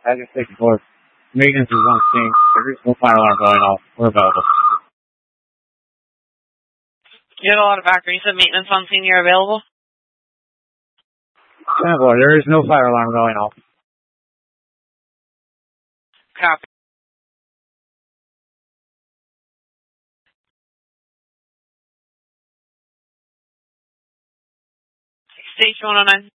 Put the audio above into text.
Package station 4. Maintenance is on scene. There is no fire alarm going off. We're available. You had a lot of background. You said maintenance on scene. You're available? 10-4, there is no fire alarm going off. Copy. Station 109.